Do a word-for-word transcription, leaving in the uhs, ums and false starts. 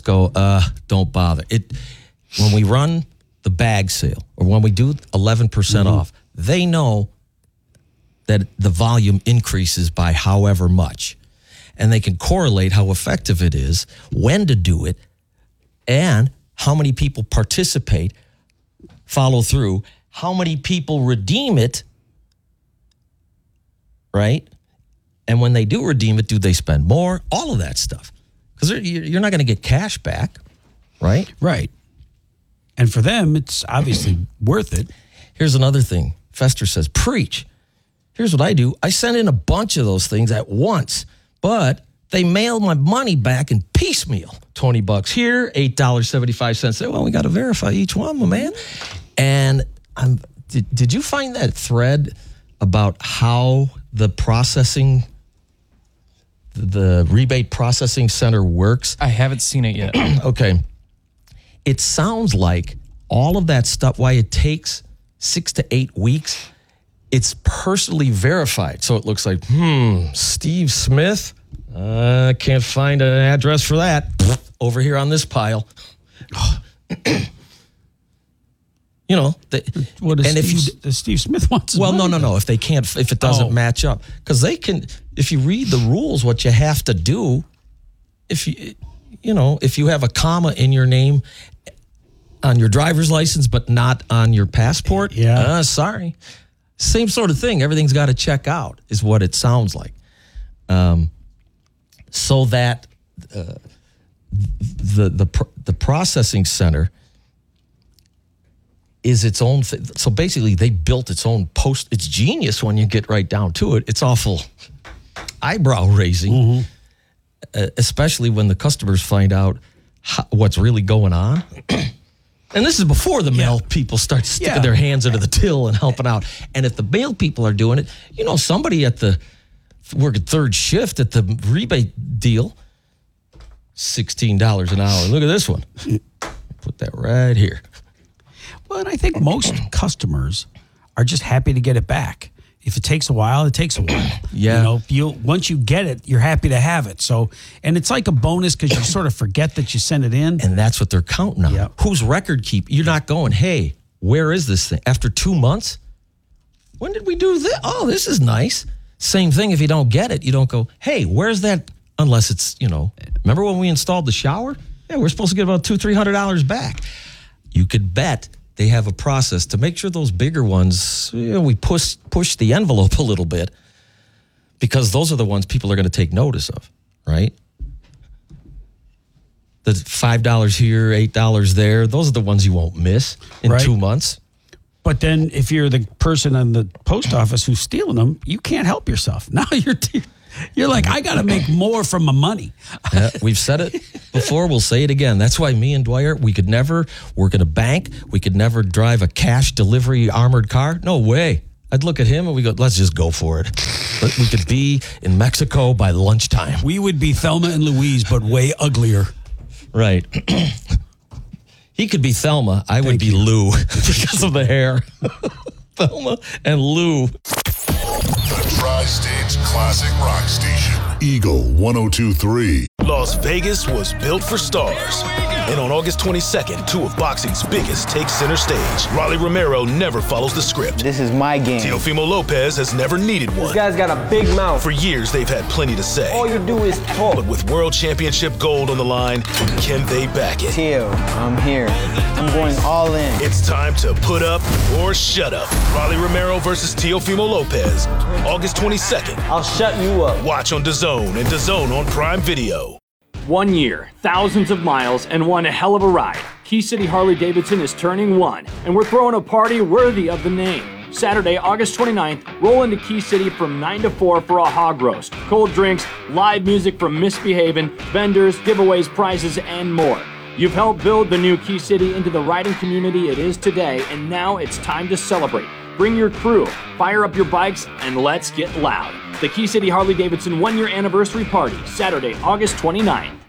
go, uh, don't bother. It when we run the bag sale or when we do eleven percent mm-hmm. off, they know that the volume increases by however much. And they can correlate how effective it is, when to do it, and how many people participate, follow through, how many people redeem it, right? And when they do redeem it, do they spend more? All of that stuff. Because you're not going to get cash back, right? Right. And for them, it's obviously worth it. Here's another thing. Fester says, preach. Here's what I do. I send in a bunch of those things at once, but they mail my money back in piecemeal. twenty bucks here, eight dollars and seventy-five cents there. Well, we got to verify each one, my man. And I'm, did, did you find that thread about how the processing, the rebate processing center works? I haven't seen it yet. Okay. It sounds like all of that stuff, why it takes six to eight weeks, it's personally verified. So it looks like, hmm, Steve Smith, I uh, can't find an address for that. Over here on this pile. You know, the, what does and Steve, if you does Steve Smith wants? Well, no, no, no. If they can't, if it doesn't oh. match up, because they can. If you read the rules, what you have to do, if you, you know, if you have a comma in your name on your driver's license but not on your passport, yeah, uh, sorry, same sort of thing. Everything's got to check out, is what it sounds like. Um, so that uh, the the the processing center is its own thing. So basically, they built its own post. It's genius when you get right down to it. It's awful eyebrow raising, mm-hmm. uh, especially when the customers find out how, what's really going on. And this is before the mail yeah. people start sticking yeah. their hands into the till and helping out. And if the mail people are doing it, you know, somebody at the working third shift at the rebate deal, sixteen dollars an hour. Look at this one. Put that right here. Well, and I think most customers are just happy to get it back. If it takes a while, it takes a while. Yeah. You know, you once you get it, you're happy to have it. So, and it's like a bonus because you sort of forget that you sent it in. And that's what they're counting on. Yep. Who's record keep? You're not going, hey, where is this thing? After two months? When did we do this? Oh, this is nice. Same thing if you don't get it. You don't go, hey, where's that? Unless it's, you know, remember when we installed the shower? Yeah, we're supposed to get about two, three hundred dollars back. You could bet they have a process to make sure those bigger ones, you know, we push push the envelope a little bit because those are the ones people are going to take notice of, right? The five dollars here, eight dollars there, those are the ones you won't miss in right. two months. But then if you're the person in the post office who's stealing them, you can't help yourself. Now you're you're like, I got to make more from my money. Yeah, we've said it before. We'll say it again. That's why me and Dwyer, we could never work in a bank. We could never drive a cash delivery armored car. No way. I'd look at him and we go, let's just go for it. But we could be in Mexico by lunchtime. We would be Thelma and Louise, but way uglier. Right. He could be Thelma. I Thank would be you. Lou because of the hair. Thelma and Lou. The Tri-State's classic rock station. Eagle one oh two three. Las Vegas was built for stars. And on August twenty-second, two of boxing's biggest take center stage. Rolly Romero never follows the script. This is my game. Teofimo Lopez has never needed one. This guy's got a big mouth. For years, they've had plenty to say. All you do is talk. But with world championship gold on the line, can they back it? Teo, I'm here. I'm going all in. It's time to put up or shut up. Rolly Romero versus Teofimo Lopez. August twenty-second. I'll shut you up. Watch on DAZN and DAZN on Prime Video. One year, thousands of miles, and one hell of a ride. Key City Harley-Davidson is turning one, and we're throwing a party worthy of the name. Saturday, August twenty-ninth, roll into Key City from nine to four for a hog roast, cold drinks, live music from Misbehavin', vendors, giveaways, prizes, and more. You've helped build the new Key City into the riding community it is today, and now it's time to celebrate. Bring your crew, fire up your bikes, and let's get loud. The Key City Harley-Davidson one-year anniversary party, Saturday, August twenty-ninth.